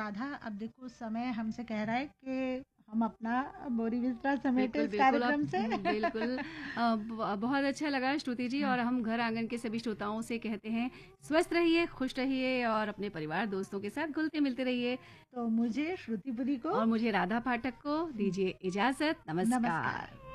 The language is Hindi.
राधा, अब देखो समय हमसे कह रहा है कि हम अपना बोरी बिस्तरा समेटे बिल्कुल इस बिल्कुल कार्यक्रम से। बिल्कुल बहुत अच्छा लगा श्रुति जी, हाँ, और हम घर आंगन के सभी श्रोताओं से कहते हैं स्वस्थ रहिए, खुश रहिए और अपने परिवार दोस्तों के साथ घुलते मिलते रहिए। तो मुझे श्रुतिपुरी को और मुझे राधा पाठक को दीजिए इजाजत। नमस्कार। नमस्कार।